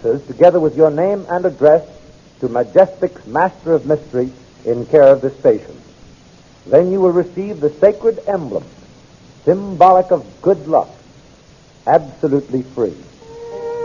answers, together with your name and address, to Majestic's Master of Mystery in care of this station. Then you will receive the sacred emblem, symbolic of good luck, absolutely free.